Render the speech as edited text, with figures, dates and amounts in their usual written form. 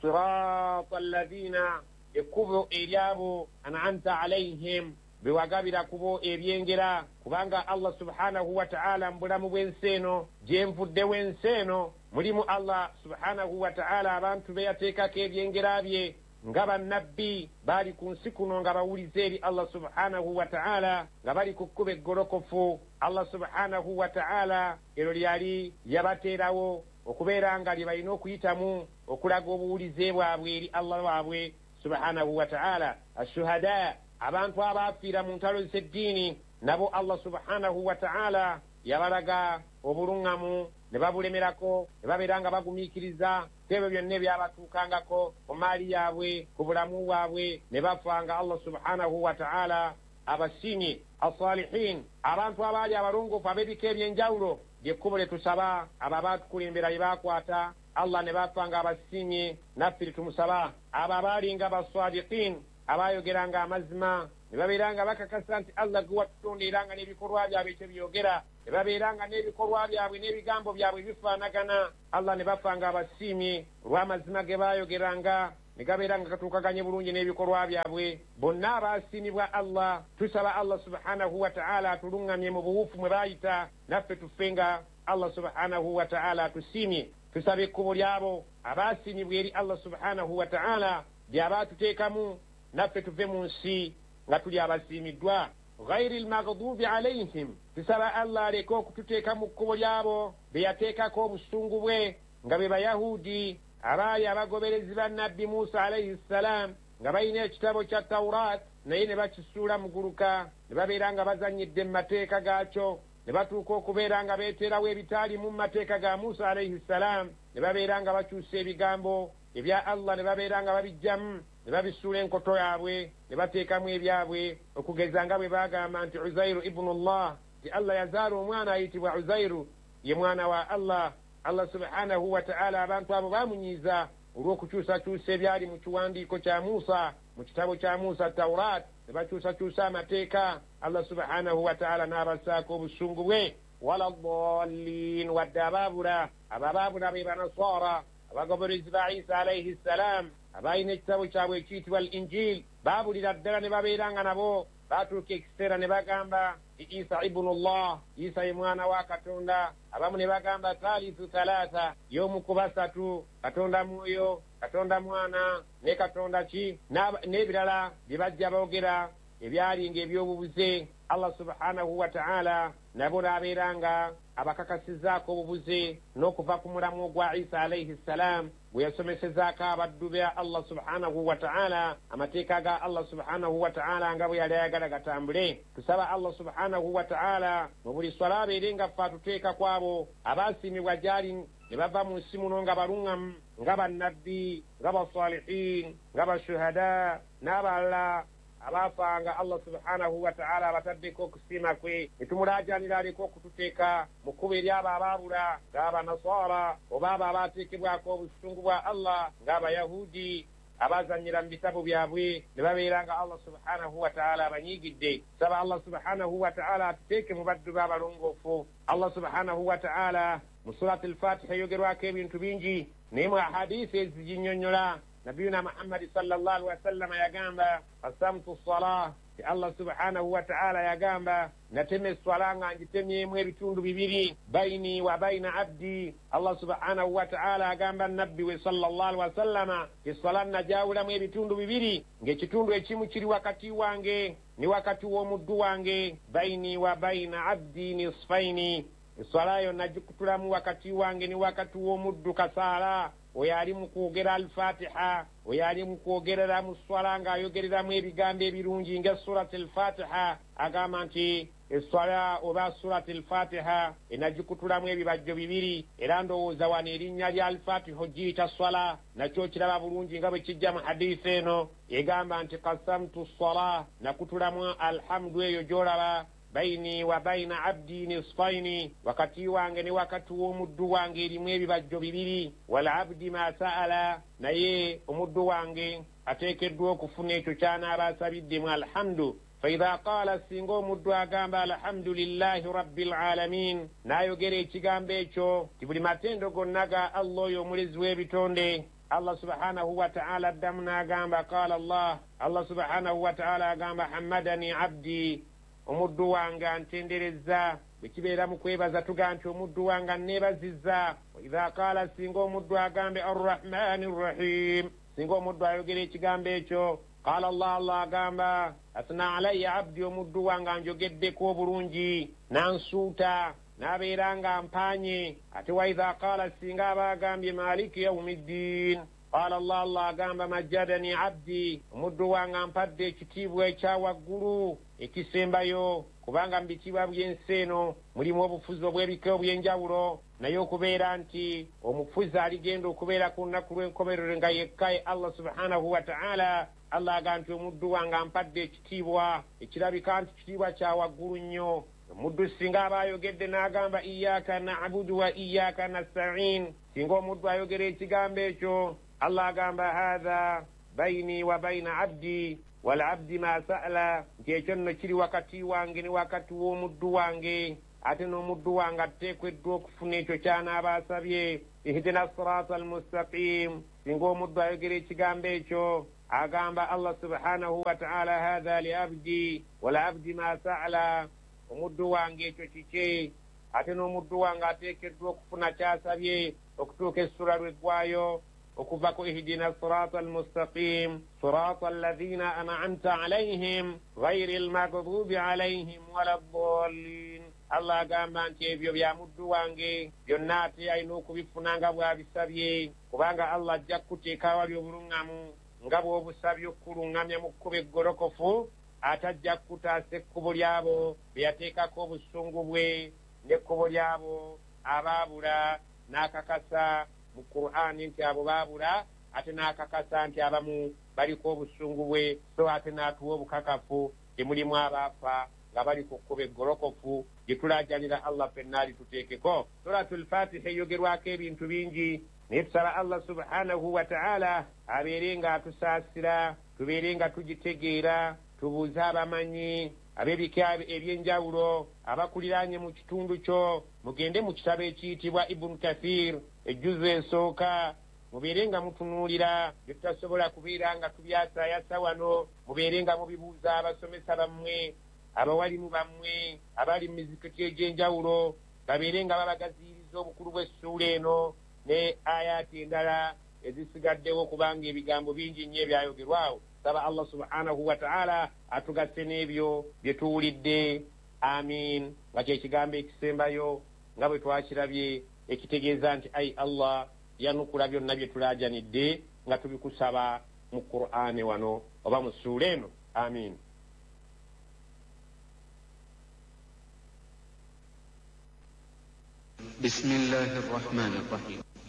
صراط الذين ekubo eryabo an'amta alayhim bewagabira kubo ebyengera kubanga Allah subhanahu wa ta'ala mbulamu bw'enseno gyenvudde w'enseno mulimu Allah subhanahu wa ta'ala abantu beyateekako ebyengera bye nga bannabbi bali ku nsi kuno nga bawuliza eri Allah subhanahu wa ta'ala nga bali ku kkuba eggolokofu. Allah subhanahu wa ta'ala ero lyali yabateerawo okubeera nga lye balina okuyitamu okulaga obuwulize bwabwe eri Allah waabwe subhanahu wa ta'ala. Ashuhada, abantu abafiira mu ntalo z'eddiini, nabo Allah subhanahu wa ta'ala yabalaga obulungamu ne babulemerako ne babeera nga bagumiikiriza ebyo byonna ebyabatuukangako ku maali yaabwe ku bulamu bwabwe ne bafanga Allah subhanahu wa ta'ala abasiimye. Asalihin, abantu abaali abalongoofu ab'ebika ebyenjawulo lyekkubo lye tusaba abo abaatukulembera lye baakwata Allah ne bafanga abasiimye naffe tumusaba. Abo abaalinga basadiqin abayogeranga amazima ne babeeranga bakakasa nti Allah gwe watutonda era nga n'ebikolwa byabwe ekyo byogera ne babeeranga n'ebikolwa byabwe n'ebigambo byabwe bifaanagana. Allah ne bafanga abasiimye olw'amazima ge baayogeranga ne gabeera nga katuukaganye bulungi n'ebikolwa byabwe. Bonna abaasiimibwa Allah tusaba Allah subhanahu wa ta'ala atuluŋŋamye mu buwuufu mwe baayita naffe tufenga Allah subhanahu wa ta'ala atusiimye. Tusaba ekkubo lyabo abaasiimibwa eri Allah subhanahu wa ta'ala byabaatuteekamu naffe tuve mu nsi nga tuli abasiimiddwa. Ghairi almaghdubi alayhim, tusaba Allah aleke okututeeka mu kkubo lyabo be yateekako obusungu bwe nga be Bayahudi abaali abagoberezi ba nabbi Musa alayhi salaam nga balina ekitabo kya Tawrat naye ne bakisuula muguluka ne babeera nga bazannyidde mu mateeka gaakyo ne batuuka okubeera nga beeterawo ebitaali mu mateeka ga Musa alayhi salaam ne babeera nga bakyusa ebigambo ebya Allah ne babeera nga babijjamu ne babisuula enkoto yaabwe ne bateekamu ebyabwe okugeza nga bwe baagamba nti Uzairu ibnullah, nti Allah yazaala omwana ayitibwa Uzairu ye mwana wa Allah. Allah subhanahu wa ta'ala abantu abo baamunyiiza olw'okukyusakyusa ebyali mu kiwandiiko kya Musa mu kitabo kya Musa Tawrat ne bakyusakyusa amateeka. Allah subhanahu wa ta'ala n'abasaako obusungu bwe. Wala ddallin, wadde abaabula be Banasara abagoberezi ba Isa alayhi salaam abalina ekitabo kyabwe ekiyitibwa al Injil baabulira ddala ne babeera nga nabo baatuuka ekiseera ne bagamba Isa ibnullah, Isa ye mwana wa Katonda. Abamu ne bagamba thalithu thalatha, y'omu ku basatu, Katonda mwoyo, Katonda mwana ne Katonda ki, n'ebirala bye bajja boogera ebyalinga ebyobubuze. Allah subhanahu wa ta'ala nabo n'abeeranga abakakasizaako obubuze n'okuva ku mulamu gwa Isa alayhi salaam bwe yasomesezaako abaddu be Allah subhanahu wa ta'ala amateeka ga Allah subhanahu wa ta'ala nga bwe yali ayagala gatambule. Tusaba Allah subhanahu wa ta'ala mu buli swala abeere nga ffe atuteeka kwabo abaasiimibwa gy'ali ne bava mu nsi muno nga baluŋŋamu nga bannabbi nga basalihin nga bashuhada n'abalala abafanga Allah subhanahu wa ta'ala abataddeko okusiima kwe. Netumulaajanira aleka okututeeka mu kkubo eryabo abaabula ng'Abanasara oba abo abaateekebwako obusungu bwa Allah ng'Abayahudi abazannyira mu bitabo byabwe ne babeera nga Allah subhanahu wa ta'ala abanyiigidde. Saba Allah subhanahu wa ta'ala atuteeke mu baddu b'abalongoofu. Allah subhanahu wa ta'ala mu surati al-Fatiha eyogerwako ebintu bingi naye mu ahadiisi eziginnyonnyola nabiyuna Muhammad sallallahu alaihi wasallam yagamba qasamtu salah, Allah subhanahu wa ta'ala yagamba nateme swala nga ngitemyemu ebitundu bibiri baini wa baina abdi. Allah subhanahu wa ta'ala agamba nabbi we sallallahu alaihi wasallam eswala najawulamu ebitundu bibiri ng'ekitundu ekimu kiri wakati wange ni wakati w'omuddu wange, baini wa baina abdi nisfaini. Eswala yo najikutulamu wakati wange ni wakati w'omuddu kasaala oyo ali mu kwogera al-Fatiha, oyo ali mu kwogerera mu swala ng'ayogereramu ebigambo ebirungi nga surati al-Fatiha agamba nti eswala oba surati al-Fatiha enagikutulamu ebibajjo bibiri. Era ndowooza wano erinnya lya al-Fatiha ogiyita swala nakyo kiraba bulungi nga bwe kijja mu hadiisi eno egamba nti qasamtu salah, nakutulamu alhamdu eyo gy'olaba baini wa baina abdi nisfaini, wakati wange ne wakati w'omuddu wange erimu ebibajjo bibiri. Wal abdi ma sa'ala, naye omuddu wange ateekeddwa okufuna ekyo ky'anaaba asabiddemu alhamdu. Faidha qaala, singa omuddu agamba alhamdulillahi rabbil alamin, n'ayogera ekigambo ekyo ti buli matendo gonna ga Allah oyo omulezi w'ebitonde Allah subhanahu wa ta'ala damna agamba qala Allah subhanahu wa ta'ala agamba hamadani abdi omuddu wange antenderezza bwe kibeera mu kwebaza tuga nti omuddu wange anneebazizza wa idha qaala singa omuddu agambe arrahmani rrahim singa omuddu ayogera ekigambo ekyo qala Allah agamba asna alayya abdi omuddu wange anjogeddeko obulungi nansuuta n'abeera nga mpaanye ate wa idha qaala singa aba agambye maliki yaumiddin qala Allah agamba majjadani abdi omuddu wange ampadde ekitiibwa ekyawaggulu ekisembayo kubanga mu bitiibwa by'ensi eno mulimu obufuzi obw'ebika obw'enjawulo naye okubeera nti omufuzi aligenda okubeera ku lunaku lw'enkomerero nga yekkaye Allah subhanahu wa ta'ala Allah agamba nti omuddu wange ampadde ekitiibwa ekirabika nti kitiibwa kyawaggulu nnyo omuddu singa aba ayogedde n'agamba iyaka na'budu wa iyaka nasta'in singa omuddu ayogera ekigambo ekyo Allah agamba hadha baini wa baina abdi wal abdi ma sa'ala nti ekyo nno kiri wakati wange ne wakati w'omuddu wange ate n'omuddu wange ateekeddwa okufuna ekyo ky'anaaba asabye ihdina sirata almustaqim singa omuddu ayogera ekigambo ekyo agamba Allah subhanahu wa ta'ala hadha li abdi wal abdi ma sa'ala omuddu wange ekyo kike ate n'omuddu wange ateekeddwa okufuna ky'asabye okutuuka essula lw'eggwayo okuva ku ihdina sirata almustaqim sirata alladhina an'amta alayhim ghayri almaghdubi alayhim wala ddallin Allah agamba nti ebyo bya muddu wange byonna ate alina okubifuna nga bw'abisabye kubanga Allah ajja kukuteeka awali obuluŋŋamu nga bw'obusabye okukuluŋŋamya mu kkubo eggolokofu atajja kutaasa ekkubo lyabo be yateekako obusungu bwe n'ekkubo lyabo abaabula n'akakasa mu Qur'ani nti abo baabula ate n'akakasa nti abamu baliko obusungu bwe so ate n'atuwa obukakafu temulimu abaafa nga bali ku kkubo eggolokofu gye tulaajanira Allah ffenna alituteekeko. Suratul Fatiha eyogerwako ebintu bingi naye tusaba Allah subhanahu wa ta'ala abeere nga atusaasira tubeere nga tugitegeera tubuuze abamanyi ab'ebika eby'enjawulo abakuliraanye mu kitundu kyo mugende mu kitabo ekiyitibwa Ibn Kathir ejjuzu esooka mubeere nga mutunuulira bye tutasobola kubeera nga tubyasaayasa wano mubeere nga mubibuuza abasomesa bammwe abawalimu bammwe abali mu mizikiti egy'enjawulo babeere nga babagaziiriza obukulu bw'essuula eno ne ayaati endala ezisigaddewo kubanga ebigambo bingi nnyo ebyayogerwawo. Saba Allah subhanahu wa ta'ala atugase n'ebyo bye tuwulidde. Amin. Nga kyekigambo ekisembayo nga bwe twakirabye ekitegeeza nti ai Allah yanukula byonna bye tulaajanidde nga tubikusaba mu Qur'ani wano oba mu ssuula eno. Amin. بسم الله الرحمن الرحيم